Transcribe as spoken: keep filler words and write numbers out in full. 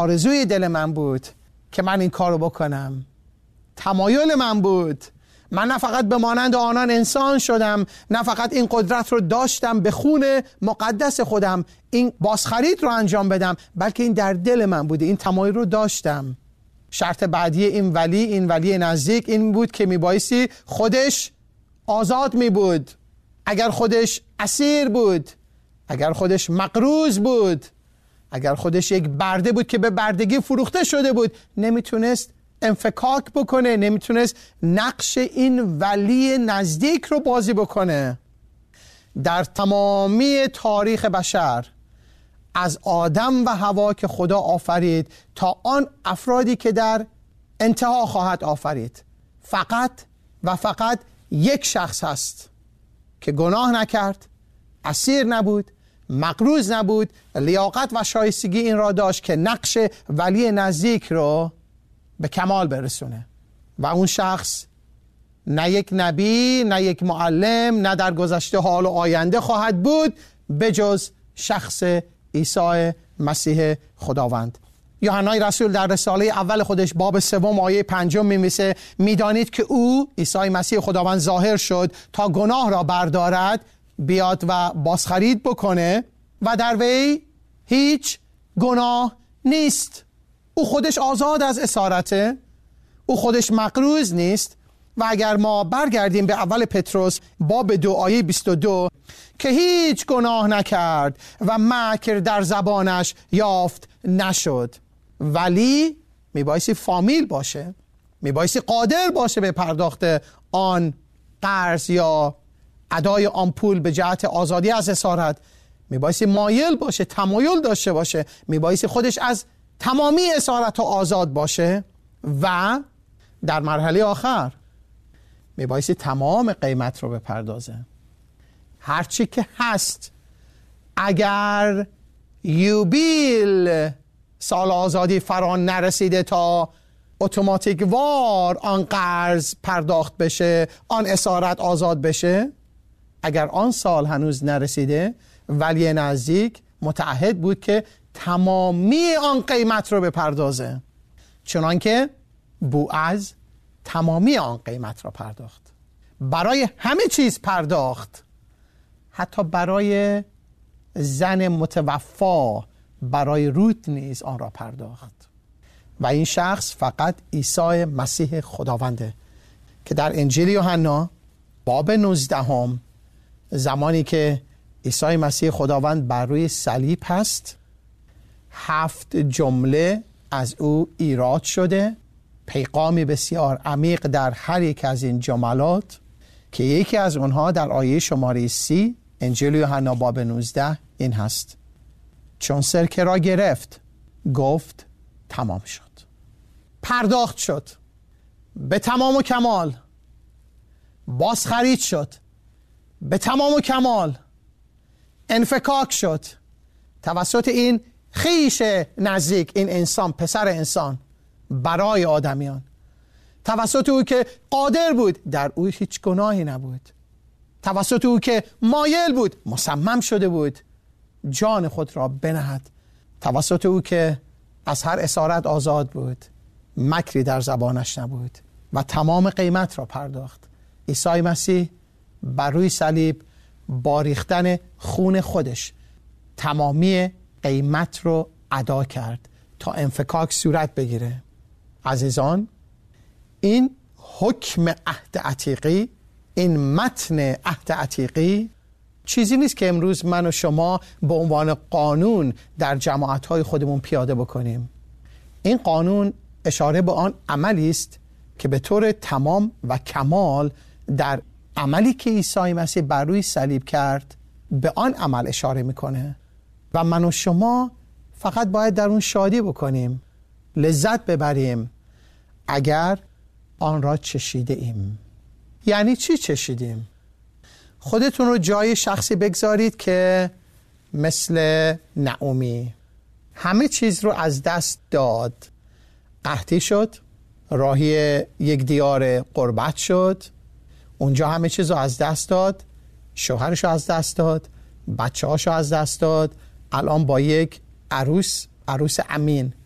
آرزوی دل من بود که من این کارو بکنم، تمایل من بود. من نه فقط به مانند آنان انسان شدم، نه فقط این قدرت رو داشتم به خون مقدس خودم این بازخرید رو انجام بدم، بلکه این در دل من بوده، این تمایل رو داشتم. شرط بعدی این ولی، این ولی نزدیک، این بود که میبایستی خودش آزاد می بود. اگر خودش اسیر بود، اگر خودش مقروض بود، اگر خودش یک برده بود که به بردگی فروخته شده بود، نمیتونست انفکاک بکنه، نمیتونست نقش این ولی نزدیک رو بازی بکنه. در تمامی تاریخ بشر، از آدم و حوا که خدا آفرید تا آن افرادی که در انتها خواهد آفرید، فقط و فقط یک شخص هست که گناه نکرد، اسیر نبود، مقروض نبود، لیاقت و شایستگی این را داشت که نقش ولی نزدیک رو به کمال برسونه. و اون شخص نه یک نبی، نه یک معلم، نه در گذشته، حال و آینده خواهد بود بجز شخص عیسی مسیح خداوند. یوحنای رسول در رساله اول خودش باب سوم آیه پنجم می‌نویسه میدانید که او عیسی مسیح خداوند ظاهر شد تا گناه را بردارد، بیاد و بازخرید بکنه و در وی هیچ گناه نیست. او خودش آزاد از اسارته، او خودش مقروض نیست. و اگر ما برگردیم به اول پتروس باب دو آیه بیست و دو که هیچ گناه نکرد و مکر در زبانش یافت نشد، ولی میبایستی فامیل باشه، میبایستی قادر باشه به پرداخت آن قرض یا ادای آن پول به جهت آزادی از اسارت، میبایستی مایل باشه، تمایل داشته باشه، میبایستی خودش از تمامی اسارت ها آزاد باشه و در مرحله آخر میبایستی تمام قیمت رو بپردازه. هرچی که هست. اگر یوبیل سال آزادی فران نرسیده تا اتوماتیک وار آن قرض پرداخت بشه، آن اسارت آزاد بشه، اگر آن سال هنوز نرسیده، ولی نزدیک متعهد بود که تمامی آن قیمت رو بپردازه، چنانکه بوعز تمامی آن قیمت را پرداخت. برای همه چیز پرداخت، حتی برای زن متوفا، برای روت نیز آن را پرداخت. و این شخص فقط عیسی مسیح خداونده که در انجیل یوحنا باب نوزدهم، زمانی که عیسی مسیح خداوند بر روی صلیب هست، هفت جمله از او ایراد شده، پیغامی بسیار عمیق در هر یک از این جملات که یکی از اونها در آیه شماره سی انجیل یوحنا باب نوزده این هست: چون سرکه را گرفت گفت تمام شد. پرداخت شد به تمام و کمال، بازخرید شد به تمام و کمال، انفکاک شد توسط این خویش نزدیک، این انسان، پسر انسان، برای آدمیان، توسط او که قادر بود، در او هیچ گناهی نبود، توسط او که مایل بود، مصمم شده بود جان خود را بنهد، توسط او که از هر اسارت آزاد بود، مکری در زبانش نبود و تمام قیمت را پرداخت. عیسی مسیح بر روی صلیب با ریختن خون خودش تمامی قیمت رو ادا کرد تا انفکاک صورت بگیره. عزیزان، این حکم عهد عتیقی، این متن عهد عتیقی چیزی نیست که امروز من و شما به عنوان قانون در جماعت‌های خودمون پیاده بکنیم. این قانون اشاره به آن عملی است که به طور تمام و کمال در عملی که عیسی مسیح بر روی صلیب کرد به آن عمل اشاره میکنه و من و شما فقط باید در اون شادی بکنیم، لذت ببریم اگر آن را چشیده ایم. یعنی چی چشیدیم؟ خودتون رو جای شخصی بگذارید که مثل نعومی همه چیز رو از دست داد، قحطی شد، راهی یک دیار غربت شد، اونجا همه چیز رو از دست داد، شوهرش رو از دست داد، بچه هاش رو از دست داد، الان با یک عروس عروس امین